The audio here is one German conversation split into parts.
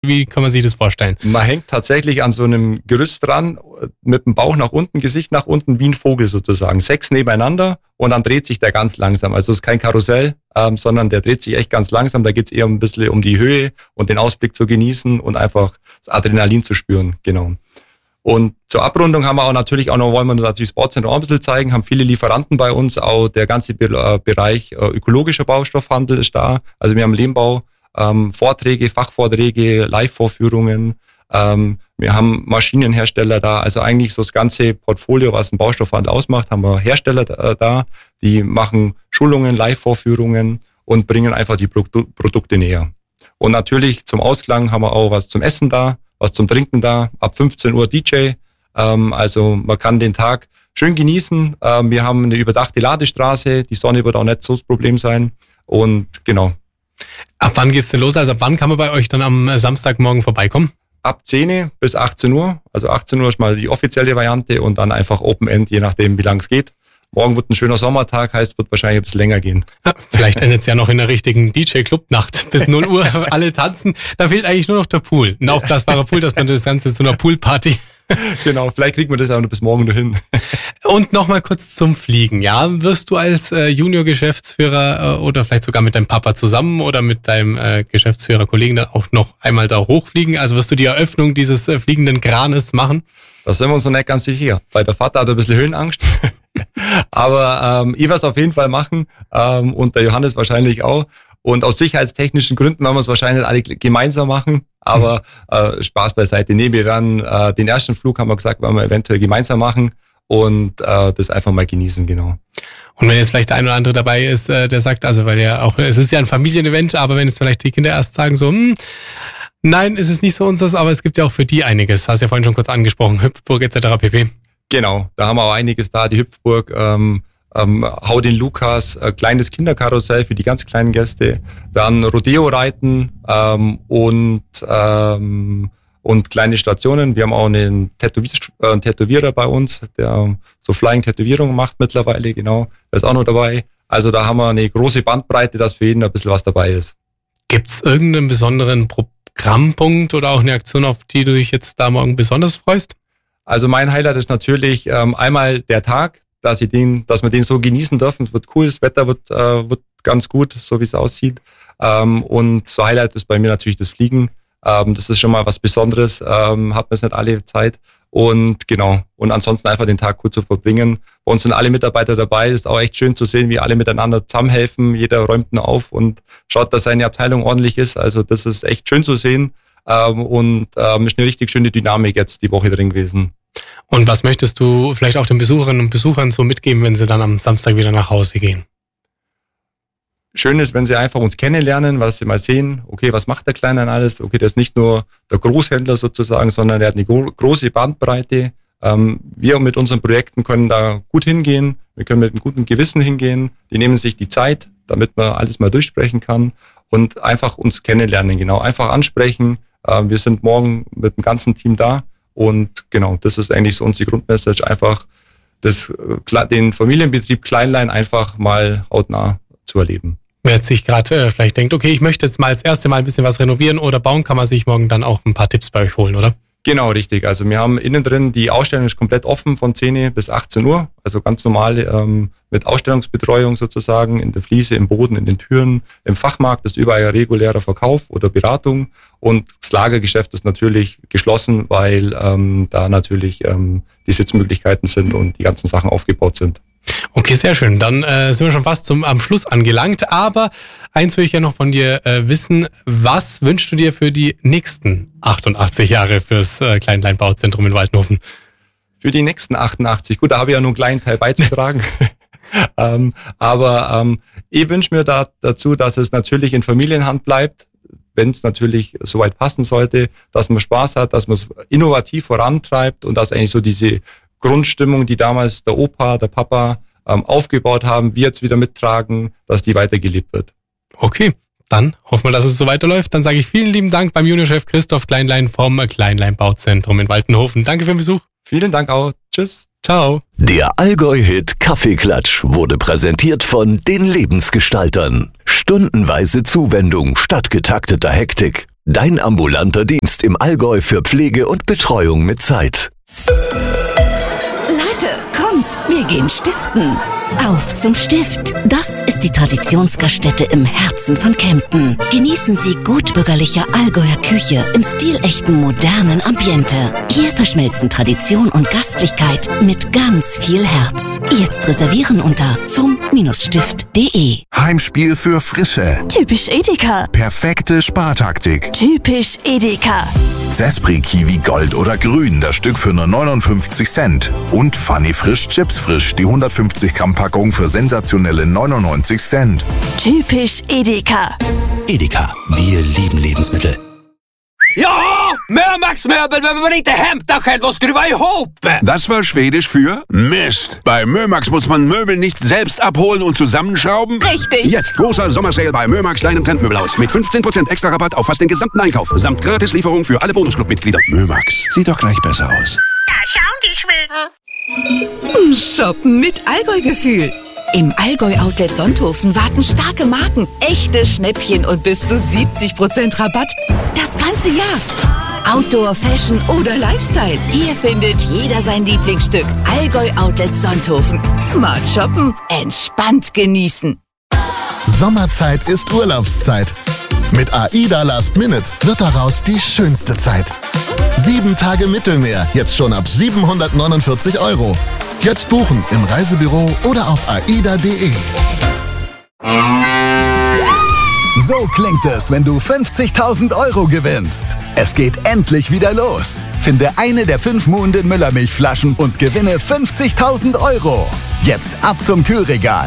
Wie kann man sich das vorstellen? Man hängt tatsächlich an so einem Gerüst dran, mit dem Bauch nach unten, Gesicht nach unten, wie ein Vogel sozusagen. 6 nebeneinander und dann dreht sich der ganz langsam. Also es ist kein Karussell, sondern der dreht sich echt ganz langsam. Da geht es eher ein bisschen um die Höhe und den Ausblick zu genießen und einfach das Adrenalin zu spüren. Genau. Und zur Abrundung haben wir auch natürlich auch noch, wollen wir natürlich das Bauzentrum auch ein bisschen zeigen, haben viele Lieferanten bei uns, auch der ganze Bereich ökologischer Baustoffhandel ist da. Also wir haben Lehmbau, Vorträge, Fachvorträge, Live-Vorführungen, wir haben Maschinenhersteller da, also eigentlich so das ganze Portfolio, was ein Baustoffhandel ausmacht, haben wir Hersteller da, die machen Schulungen, Live-Vorführungen und bringen einfach die Produkte näher. Und natürlich zum Ausklang haben wir auch was zum Essen da, was zum Trinken da, ab 15 Uhr DJ, also man kann den Tag schön genießen. Wir haben eine überdachte Ladestraße, die Sonne wird auch nicht so das Problem sein und genau. Ab wann geht's denn los? Also ab wann kann man bei euch dann am Samstagmorgen vorbeikommen? Ab 10 bis 18 Uhr, also 18 Uhr ist mal die offizielle Variante und dann einfach Open End, je nachdem wie lang es geht. Morgen wird ein schöner Sommertag, heißt, wird wahrscheinlich ein bisschen länger gehen. Ja, vielleicht endet es ja noch in der richtigen DJ-Club-Nacht. Bis 0 Uhr alle tanzen. Da fehlt eigentlich nur noch der Pool. Ein aufblasbarer Pool, dass man das Ganze zu einer Poolparty. Genau, vielleicht kriegt man das auch noch bis morgen noch hin. Und nochmal kurz zum Fliegen. Ja, wirst du als Junior-Geschäftsführer oder vielleicht sogar mit deinem Papa zusammen oder mit deinem Geschäftsführer-Kollegen dann auch noch einmal da hochfliegen? Also wirst du die Eröffnung dieses fliegenden Kranes machen? Da sind wir uns noch nicht ganz sicher. Weil der Vater hat ein bisschen Höhenangst. Aber ich werde es auf jeden Fall machen und der Johannes wahrscheinlich auch. Und aus sicherheitstechnischen Gründen werden wir es wahrscheinlich alle gemeinsam machen. Aber Spaß beiseite. Nee, wir werden den ersten Flug, haben wir gesagt, werden wir eventuell gemeinsam machen und das einfach mal genießen, genau. Und wenn jetzt vielleicht der ein oder andere dabei ist, der sagt, also weil ja auch, es ist ja ein Familienevent, aber wenn jetzt vielleicht die Kinder erst sagen so, nein, es ist nicht so unseres, aber es gibt ja auch für die einiges. Hast ja vorhin schon kurz angesprochen, Hüpfburg etc. pp. Genau, da haben wir auch einiges da, die Hüpfburg, Hau den Lukas, kleines Kinderkarussell für die ganz kleinen Gäste, dann Rodeo-Reiten und kleine Stationen. Wir haben auch einen Tätowierer bei uns, der so Flying-Tätowierungen macht mittlerweile, genau, der ist auch noch dabei. Also da haben wir eine große Bandbreite, dass für jeden ein bisschen was dabei ist. Gibt's irgendeinen besonderen Programmpunkt oder auch eine Aktion, auf die du dich jetzt da morgen besonders freust? Also mein Highlight ist natürlich einmal der Tag, dass wir den so genießen dürfen. Es wird cool, das Wetter wird ganz gut, so wie es aussieht. Und so Highlight ist bei mir natürlich das Fliegen. Das ist schon mal was Besonderes, hat man jetzt nicht alle Zeit. Und genau, und ansonsten einfach den Tag gut zu verbringen. Bei uns sind alle Mitarbeiter dabei, ist auch echt schön zu sehen, wie alle miteinander zusammenhelfen. Jeder räumt ihn auf und schaut, dass seine Abteilung ordentlich ist. Also das ist echt schön zu sehen. Und ist eine richtig schöne Dynamik jetzt die Woche drin gewesen. Und was möchtest du vielleicht auch den Besucherinnen und Besuchern so mitgeben, wenn sie dann am Samstag wieder nach Hause gehen? Schön ist, wenn sie einfach uns kennenlernen, was sie mal sehen, okay, was macht der Kleine denn alles? Okay, der ist nicht nur der Großhändler sozusagen, sondern der hat eine große Bandbreite. Wir mit unseren Projekten können da gut hingehen. Wir können mit einem guten Gewissen hingehen. Die nehmen sich die Zeit, damit man alles mal durchsprechen kann und einfach uns kennenlernen, genau. Einfach ansprechen. Wir sind morgen mit dem ganzen Team da. Und genau, das ist eigentlich so unsere Grundmessage, einfach den Familienbetrieb Kleinlein einfach mal hautnah zu erleben. Wer jetzt sich gerade vielleicht denkt, okay, ich möchte jetzt mal das erste Mal ein bisschen was renovieren oder bauen, kann man sich morgen dann auch ein paar Tipps bei euch holen, oder? Genau, richtig. Also wir haben innen drin, die Ausstellung ist komplett offen von 10 bis 18 Uhr, also ganz normal mit Ausstellungsbetreuung sozusagen, in der Fliese, im Boden, in den Türen. Im Fachmarkt ist überall regulärer Verkauf oder Beratung und das Lagergeschäft ist natürlich geschlossen, weil da natürlich die Sitzmöglichkeiten sind und die ganzen Sachen aufgebaut sind. Okay, sehr schön. Dann sind wir schon fast am Schluss angelangt. Aber eins will ich ja noch von dir wissen. Was wünschst du dir für die nächsten 88 Jahre fürs Kleinlein-Bauzentrum in Waltenhofen? Für die nächsten 88? Gut, da habe ich ja nur einen kleinen Teil beizutragen. Aber ich wünsche mir dazu, dass es natürlich in Familienhand bleibt, wenn es natürlich soweit passen sollte, dass man Spaß hat, dass man es innovativ vorantreibt und dass eigentlich so diese Grundstimmung, die damals der Opa, der Papa aufgebaut haben, wir jetzt wieder mittragen, dass die weitergelebt wird. Okay, dann hoffen wir, dass es so weiterläuft. Dann sage ich vielen lieben Dank beim Juniorchef Christoph Kleinlein vom Kleinlein-Bauzentrum in Waltenhofen. Danke für den Besuch. Vielen Dank auch. Tschüss. Ciao. Der Allgäu-Hit Kaffeeklatsch wurde präsentiert von den Lebensgestaltern. Stundenweise Zuwendung statt getakteter Hektik. Dein ambulanter Dienst im Allgäu für Pflege und Betreuung mit Zeit. Leute, kommt, wir gehen stiften. Auf zum Stift. Das ist die Traditionsgaststätte im Herzen von Kempten. Genießen Sie gutbürgerliche Allgäuer Küche im stilechten modernen Ambiente. Hier verschmelzen Tradition und Gastlichkeit mit ganz viel Herz. Jetzt reservieren unter zum-stift.de. Heimspiel für Frische. Typisch Edeka. Perfekte Spartaktik. Typisch Edeka. Zespri Kiwi Gold oder Grün, das Stück für nur 59 Cent. Und Funny Frisch Chips Frisch, die 150 Gramm Packung für sensationelle 99 Cent. Typisch Edeka. Edeka, wir lieben Lebensmittel. Ja, Mömax Möbel behöver man inte hämta själv och skruva ihop. Das war Schwedisch für Mist. Bei Mömax muss man Möbel nicht selbst abholen und zusammenschrauben. Richtig. Jetzt großer Sommersale bei Mömax, deinem Trendmöbelhaus. Mit 15% extra Rabatt auf fast den gesamten Einkauf. Samt Gratislieferung für alle Bonusclub-Mitglieder. Mömax, sieht doch gleich besser aus. Da schauen die Schweden. Shoppen mit Allgäu-Gefühl. Im Allgäu-Outlet Sonthofen warten starke Marken, echte Schnäppchen und bis zu 70% Rabatt. Das ganze Jahr. Outdoor, Fashion oder Lifestyle. Hier findet jeder sein Lieblingsstück. Allgäu-Outlet Sonthofen. Smart shoppen, entspannt genießen. Sommerzeit ist Urlaubszeit. Mit AIDA Last Minute wird daraus die schönste Zeit. 7 Tage Mittelmeer, jetzt schon ab 749 €. Jetzt buchen im Reisebüro oder auf aida.de. So klingt es, wenn du 50.000 € gewinnst. Es geht endlich wieder los. Finde eine der 5 Muhnden Müllermilchflaschen und gewinne 50.000 €. Jetzt ab zum Kühlregal.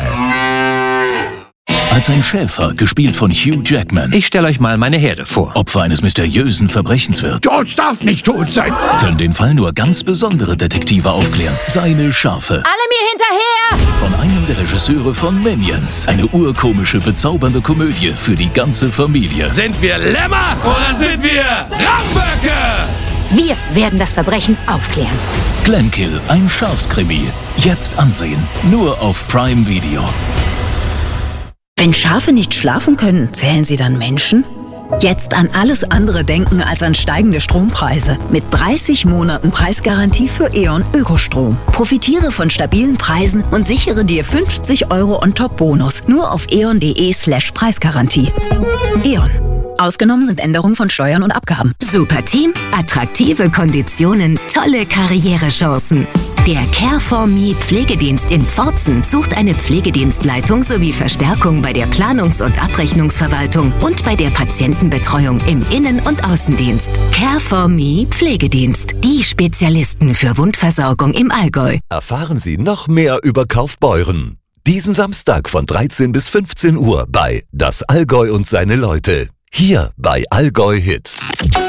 Als ein Schäfer, gespielt von Hugh Jackman. Ich stelle euch mal meine Herde vor. Opfer eines mysteriösen Verbrechens wird. George darf nicht tot sein. Können den Fall nur ganz besondere Detektive aufklären. Seine Schafe. Alle mir hinterher! Von einem der Regisseure von Minions. Eine urkomische, bezaubernde Komödie für die ganze Familie. Sind wir Lämmer oder sind wir Ramböcke? Wir werden das Verbrechen aufklären. Glenkill, ein Schafskrimi. Jetzt ansehen. Nur auf Prime Video. Wenn Schafe nicht schlafen können, zählen sie dann Menschen? Jetzt an alles andere denken als an steigende Strompreise. Mit 30 Monaten Preisgarantie für E.ON Ökostrom. Profitiere von stabilen Preisen und sichere dir 50 € on-top-Bonus. Nur auf eon.de/Preisgarantie. E.ON. Ausgenommen sind Änderungen von Steuern und Abgaben. Super Team, attraktive Konditionen, tolle Karrierechancen. Der Care4Me Pflegedienst in Pforzen sucht eine Pflegedienstleitung sowie Verstärkung bei der Planungs- und Abrechnungsverwaltung und bei der Patientenbetreuung im Innen- und Außendienst. Care4Me Pflegedienst, die Spezialisten für Wundversorgung im Allgäu. Erfahren Sie noch mehr über Kaufbeuren. Diesen Samstag von 13 bis 15 Uhr bei Das Allgäu und seine Leute. Hier bei Allgäu Hit.